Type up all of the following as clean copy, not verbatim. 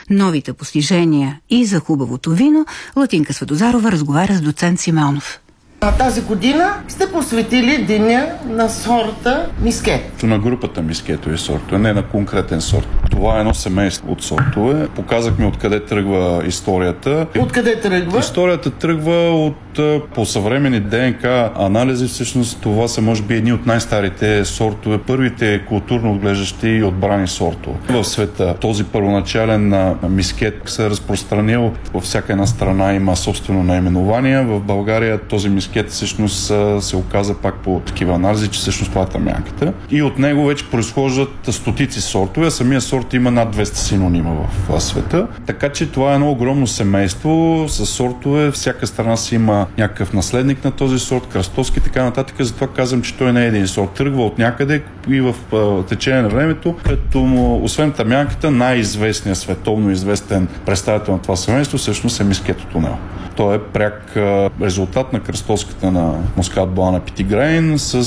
новите постижения и за хубавото вино, Латинка Светозарова разговаря с доцент Симеонов. Тази година сте посветили деня на сорта мискет. На групата мискетови сортове, не на конкретен сорт. Това е едно семейство от сортове. Показахме откъде тръгва историята. Откъде тръгва? Историята тръгва от по съвременни ДНК анализи. Всъщност това са може би едни от най-старите сортове, първите културно отглеждащи и отбрани сортове в света. Този първоначален мискет се е разпространил във всяка една страна, има собствено наименование. В България този мискет всъщност се оказа пак по такива анализи, че всъщност това е тамянката. И от него вече произхождат стотици сортове, а самия сорт има над 200 синонима в света. Така че това е едно огромно семейство с сортове. Всяка страна си има някакъв наследник на този сорт, кръстовски и така нататък. Затова казвам, че той не е един сорт. Тръгва от някъде и в течение на времето, като освен тамянката, най-известният, световно известен представител на това семейство всъщност е мискет от Тунел. Той е пряк резултат на кръстовската на Мускат Блана Питигрейн с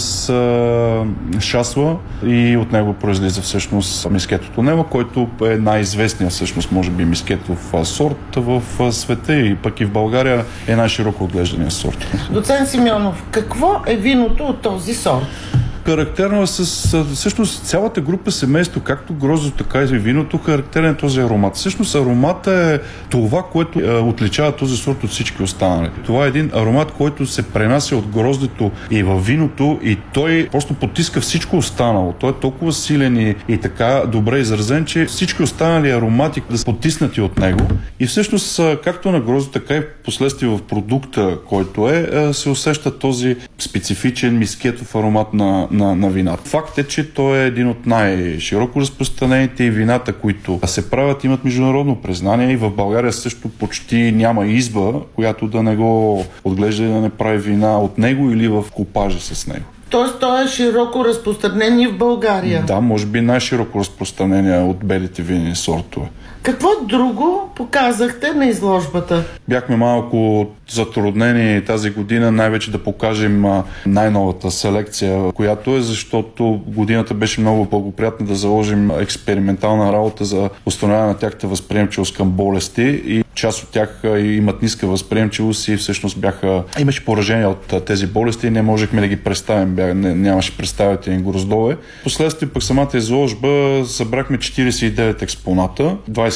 шасла и от него произлиза всъщност мискет от Тунела, който е най-известният всъщност, може би, мискетов сорт в света и пък и в България е най-широко отглеждания сорт. Доцент Симеонов, какво е виното от този сорт? Характерно е всъщност цялата група семейство, както гроздото, така и виното, характерен е този аромат. Всъщност аромата е това, което отличава този сорт от всички останали. Това е един аромат, който се пренася от гроздето и във виното и той просто потиска всичко останало. Той е толкова силен и така добре изразен, че всички останали аромати да са потиснати от него и всъщност както на гроздото, така и последствие в продукта, който се усеща този специфичен мискетов аромат на вината. Факт е, че той е един от най-широко разпространените и вината, които се правят, имат международно признание и в България също почти няма изба, която да не го отглежда и да не прави вина от него или в купажа с него. Тоест, той е широко разпространение в България? Да, може би най-широко разпространение от белите винени сортове. Какво друго показахте на изложбата? Бяхме малко затруднени тази година, най-вече да покажем най-новата селекция, която е, защото годината беше много благоприятна да заложим експериментална работа за установяване на тяхната възприемчивост към болести и част от тях имат ниска възприемчивост и всъщност имаше поражения от тези болести и не можехме да ги представим, нямаше представители гроздове. Последствие пък самата изложба събрахме 49 експоната,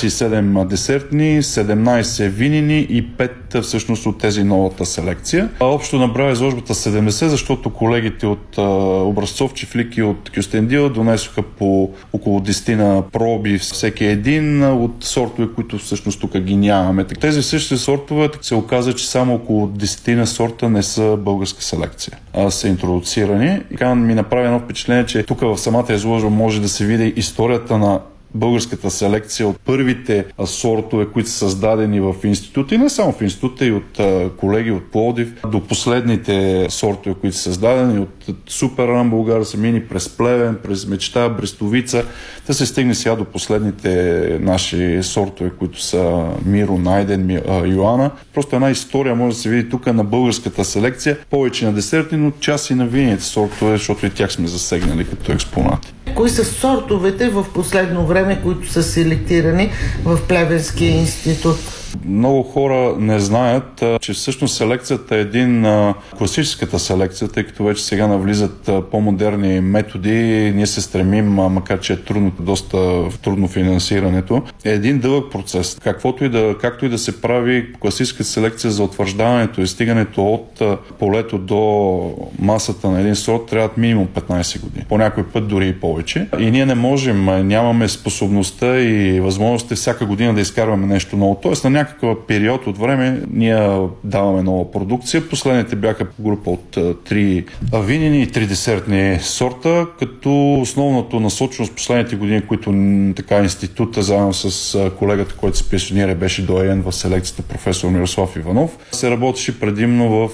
27 десертни, 17 винени и 5 всъщност от тези новата селекция. Общо набрава изложбата 70, защото колегите от Образцов, Чифлик и от Кюстендил донесоха по около 10 на проби всеки един от сортове, които всъщност тук ги нямаме. Тези същи сортове се оказа, че само около 10 на сорта не са българска селекция, а са интродуцирани. И ми направи едно впечатление, че тук в самата изложба може да се види историята на българската селекция от първите сортове, които са създадени в института и не само в института, и от колеги от Пловдив, до последните сортове, които са създадени от Супер Ран Българ, са мини през Плевен, през Мечта, Брестовица, да се стигне сега до последните наши сортове, които са Миро, Найден, Йоана. Просто една история може да се види тук на българската селекция, повече на десертни, но част и на винените сортове, защото и тях сме засегнали като експонати. Кои са сортовете в последно време, които са селектирани в Плевенския институт? Много хора не знаят, че всъщност селекцията е класическата селекция, тъй като вече сега навлизат по-модерни методи. Ние се стремим, макар че е доста трудно финансирането. Е един дълъг процес. Както и да се прави класическата селекция за утвърждаването и стигането от полето до масата на един сорт, трябват минимум 15 години. По някой път дори и повече. И ние не можем, нямаме способността и възможността всяка година да изкарваме нещо ново. Тоест на някакъв период от време ние даваме нова продукция. Последните бяха група от 3 винени и 3 десертни сорта, като основната насоченост последните години, които института заедно с колегата, който се пенсионира, беше доайен в селекцията професор Мирослав Иванов, се работеше предимно в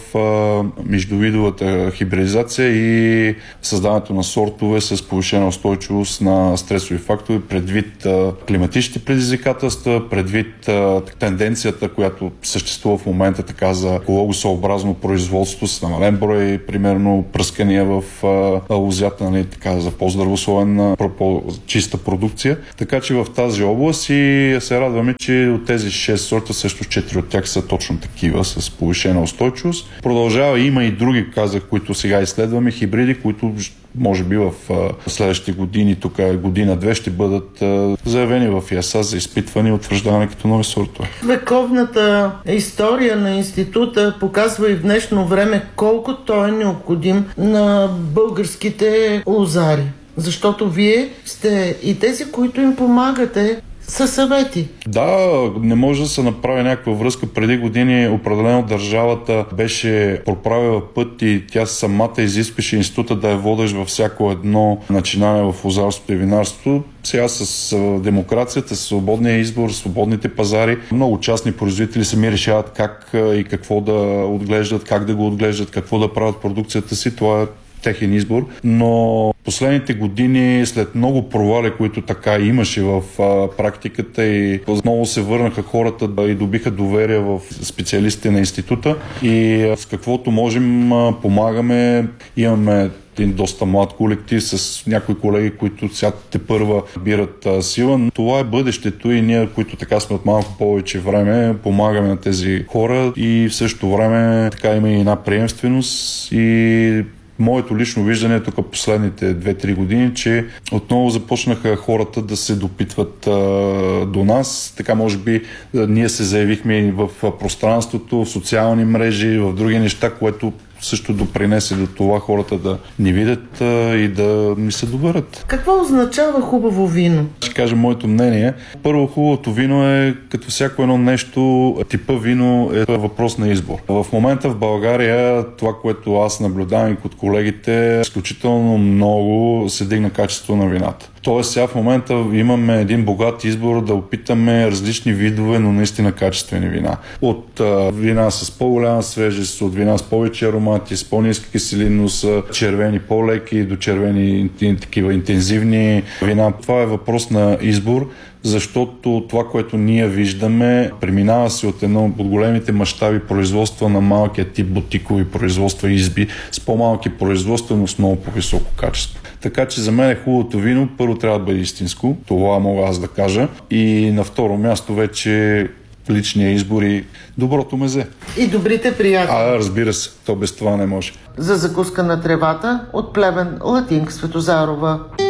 междувидовата хибридизация и създаването на сортове с повишена устойчивост на стресови фактори, предвид климатичните предизвикателства, предвид тенденции тенденцията, която съществува в момента така за екологосъобразно производство с намален брой, примерно пръскания в лозята, нали, така, за по-здравословна, по-чиста продукция. Така че в тази област и се радваме, че от тези 6 сорта също 4 от тях са точно такива с повишена устойчивост. Продължава, има и други, казах, които сега изследваме, хибриди, които може би в следващите години, тук година-две, ще бъдат заявени в ИАСА за изпитване и утвърждаване като нови сортове. Вековната история на института показва и в днешно време колко той е необходим на българските лозари. Защото вие сте и тези, които им помагате със съвети. Да, не може да се направи някаква връзка. Преди години определено държавата беше проправила път и тя самата изискваше института да е водещ във всяко едно начинание в лозарството и винарството. Сега с демокрацията, с свободния избор, свободните пазари, много частни производители сами решават как и какво да отглеждат, как да го отглеждат, какво да правят продукцията си. Това е техен избор, но последните години, след много провали, които така имаше в практиката и отново се върнаха хората и добиха доверие в специалистите на института и с каквото можем помагаме. Имаме един доста млад колектив с някои колеги, които сега тепърва бират сила. Но това е бъдещето и ние, които така сме от малко повече време, помагаме на тези хора и в същото време така има и една приемственост и моето лично виждане е тук последните 2-3 години, че отново започнаха хората да се допитват до нас. Така може би ние се заявихме и в пространството, в социални мрежи, в други неща, което също допринесе до това хората да ни видят и да ни се доверят. Какво означава хубаво вино? Ще кажа моето мнение. Първо, хубавото вино е като всяко едно нещо, типа вино е въпрос на избор. В момента в България това, което аз наблюдавам и от колегите, изключително много се дигна качество на вината. Тоест сега в момента имаме един богат избор да опитаме различни видове, но наистина качествени вина. От вина с по-голяма свежест, от вина с повече аромати, с по-ниска киселинност, червени по-леки до червени такива интензивни вина. Това е въпрос на избор, защото това, което ние виждаме, преминава се от големите мащаби производства на малкия тип бутикови производства, изби, с по-малки производства, но с много по-високо качество. Така че за мен хубавото вино първо трябва да бъде истинско, това мога аз да кажа, и на второ място вече личния избор и доброто мезе. И добрите приятели. Разбира се, то без това не може. За закуска на тревата от Плевен, Латинка Светозарова.